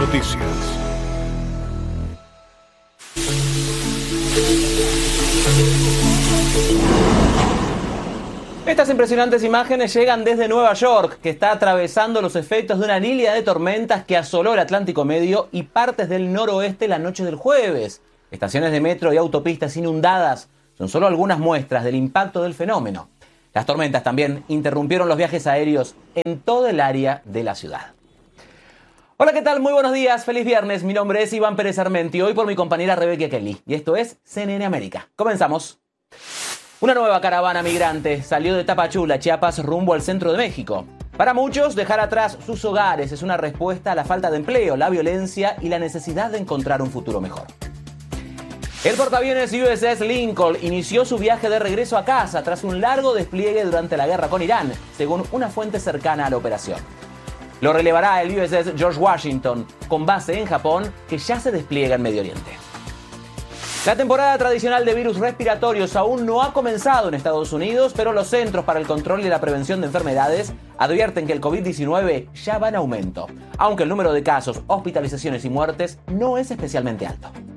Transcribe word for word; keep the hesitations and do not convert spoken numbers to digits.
Noticias. Estas impresionantes imágenes llegan desde Nueva York, que está atravesando los efectos de una lilia de tormentas que asoló el Atlántico Medio y partes del noroeste la noche del jueves. Estaciones de metro y autopistas inundadas son solo algunas muestras del impacto del fenómeno. Las tormentas también interrumpieron los viajes aéreos en todo el área de la ciudad. Hola, ¿qué tal? Muy buenos días, feliz viernes. Mi nombre es Iván Pérez Armenti, hoy por mi compañera Rebeca Kelly. Y esto es C N N América. Comenzamos. Una nueva caravana migrante salió de Tapachula, Chiapas, rumbo al centro de México. Para muchos, dejar atrás sus hogares es una respuesta a la falta de empleo, la violencia y la necesidad de encontrar un futuro mejor. El portaaviones U S S Lincoln inició su viaje de regreso a casa tras un largo despliegue durante la guerra con Irán, según una fuente cercana a la operación. Lo relevará el U S S George Washington, con base en Japón, que ya se despliega en Medio Oriente. La temporada tradicional de virus respiratorios aún no ha comenzado en Estados Unidos, pero los Centros para el Control y la Prevención de Enfermedades advierten que el COVID diecinueve ya va en aumento, aunque el número de casos, hospitalizaciones y muertes no es especialmente alto.